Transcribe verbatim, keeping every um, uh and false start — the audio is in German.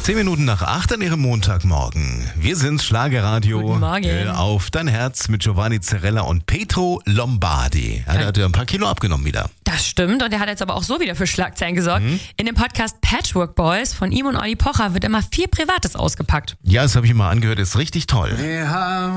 Zehn Minuten nach acht an Ihrem Montagmorgen. Wir sind Schlagerradio. Guten Morgen. Äh, auf dein Herz mit Giovanni Zarella und Pietro Lombardi. Er hat ja ein paar Kilo abgenommen wieder. Das stimmt und er hat jetzt aber auch so wieder für Schlagzeilen gesorgt. Mhm. In dem Podcast Patchwork Boys von ihm und Olli Pocher wird immer viel Privates ausgepackt. Ja, das habe ich mal angehört, ist richtig toll. Wir haben